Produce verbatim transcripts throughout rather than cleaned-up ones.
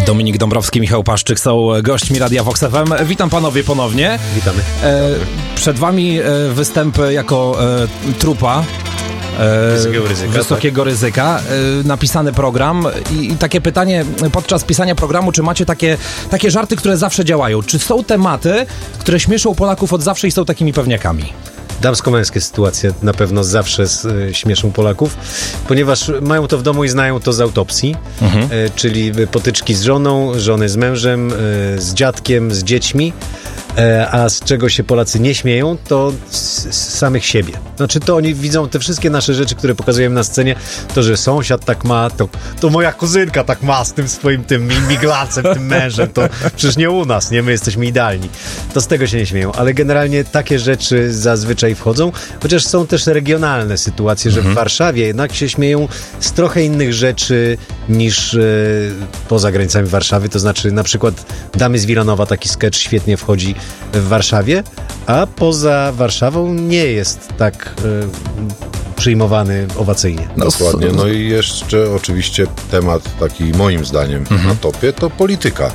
Dominik Dąbrowski, Michał Paszczyk są gośćmi Radia Vox F M. Witam panowie ponownie. Witamy. E, przed wami e, występ jako e, trupa. E, Wysokiego ryzyka. Wysokiego tak? ryzyka. E, napisany program I, i takie pytanie podczas pisania programu, czy macie takie, takie żarty, które zawsze działają? Czy są tematy, które śmieszą Polaków od zawsze i są takimi pewniakami? Damsko-męskie sytuacje na pewno zawsze z, y, śmieszą Polaków, ponieważ mają to w domu i znają to z autopsji, mhm. y, czyli potyczki z żoną, żony z mężem, y, z dziadkiem, z dziećmi. A z czego się Polacy nie śmieją, to z, z samych siebie. Znaczy to oni widzą te wszystkie nasze rzeczy, które pokazujemy na scenie, to, że sąsiad tak ma, to, to moja kuzynka tak ma z tym swoim tym miglacem, tym mężem, to przecież nie u nas, nie? My jesteśmy idealni. To z tego się nie śmieją, ale generalnie takie rzeczy zazwyczaj wchodzą, chociaż są też regionalne sytuacje, że mhm. w Warszawie jednak się śmieją z trochę innych rzeczy niż e, poza granicami Warszawy, to znaczy na przykład Damy z Wilanowa, taki sketch świetnie wchodzi w Warszawie, a poza Warszawą nie jest tak y, przyjmowany owacyjnie. Dokładnie. No i jeszcze oczywiście temat taki moim zdaniem mhm. na topie to polityka.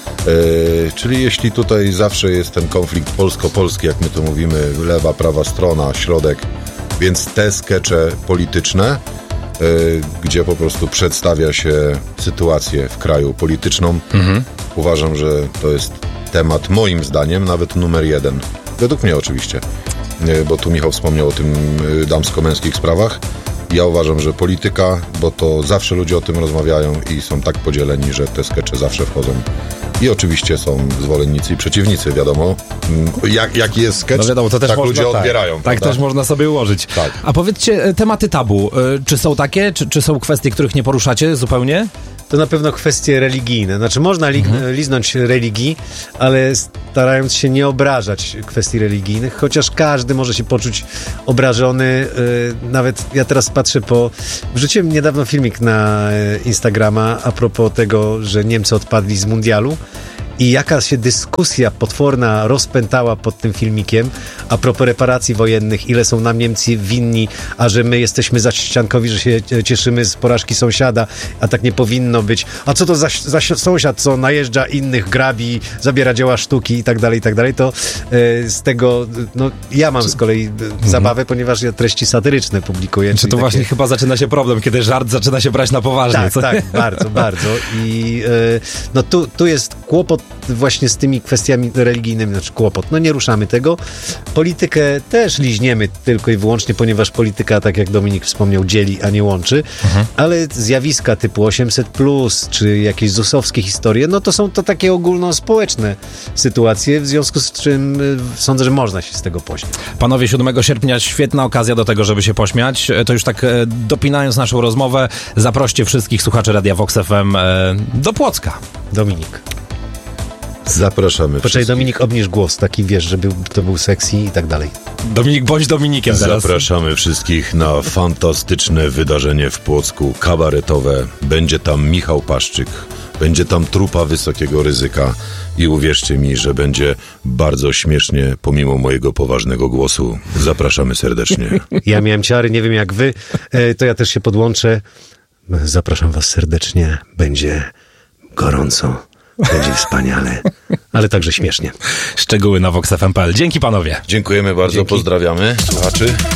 Yy, czyli jeśli tutaj zawsze jest ten konflikt polsko-polski, jak my to mówimy, lewa, prawa strona, środek, więc te skecze polityczne, yy, gdzie po prostu przedstawia się sytuację w kraju polityczną, mhm. uważam, że to jest temat moim zdaniem nawet numer jeden. Według mnie oczywiście. Bo tu Michał wspomniał o tym damsko-męskich sprawach. Ja uważam, że polityka, bo to zawsze ludzie o tym rozmawiają i są tak podzieleni, że te skecze zawsze wchodzą. I oczywiście są zwolennicy i przeciwnicy, wiadomo. Jak, jaki jest sketch, no wiadomo, to też tak można, ludzie tak, odbierają. Tak prawda? też można sobie ułożyć. Tak. A powiedzcie, tematy tabu, czy są takie? Czy, czy są kwestie, których nie poruszacie zupełnie? To na pewno kwestie religijne. Znaczy można li- mhm. liznąć religii, ale starając się nie obrażać kwestii religijnych, chociaż każdy może się poczuć obrażony. Yy, nawet ja teraz patrzę po... Wrzuciłem niedawno filmik na Instagrama a propos tego, że Niemcy odpadli z mundialu. I jaka się dyskusja potworna rozpętała pod tym filmikiem a propos reparacji wojennych, ile są nam Niemcy winni, a że my jesteśmy zaściankowi, że się cieszymy z porażki sąsiada, a tak nie powinno być. A co to za, za sąsiad, co najeżdża innych, grabi, zabiera dzieła sztuki i tak dalej, i tak dalej. To e, z tego, no ja mam z kolei mhm. zabawę, ponieważ ja treści satyryczne publikuję. Czy to takie... właśnie chyba zaczyna się problem, kiedy żart zaczyna się brać na poważnie. Tak, co? tak, bardzo, bardzo. I e, no tu, tu jest kłopot właśnie z tymi kwestiami religijnymi, znaczy kłopot. No nie ruszamy tego. Politykę też liźniemy tylko i wyłącznie, ponieważ polityka, tak jak Dominik wspomniał, dzieli, a nie łączy. Mhm. Ale zjawiska typu osiemset plus, czy jakieś zusowskie historie, no to są to takie ogólnospołeczne sytuacje, w związku z czym y, sądzę, że można się z tego pośmiać. Panowie, siódmego sierpnia świetna okazja do tego, żeby się pośmiać. To już tak e, dopinając naszą rozmowę, zaproście wszystkich słuchaczy Radia Vox F M e, do Płocka. Dominik. Zapraszamy Poczekaj, wszystkich. Dominik, obniż głos, taki wiesz, żeby to był sexy i tak dalej. Dominik, bądź Dominikiem teraz. Zapraszamy wszystkich na fantastyczne wydarzenie w Płocku, kabaretowe. Będzie tam Michał Paszczyk, będzie tam trupa wysokiego ryzyka i uwierzcie mi, że będzie bardzo śmiesznie, pomimo mojego poważnego głosu. Zapraszamy serdecznie. Ja miałem ciary, nie wiem jak wy, to ja też się podłączę. Zapraszam was serdecznie, będzie gorąco. Będzie wspaniale, ale także śmiesznie. Szczegóły na vox f m kropka p l. Dzięki panowie. Dziękujemy bardzo, Dzięki. Pozdrawiamy słuchaczy.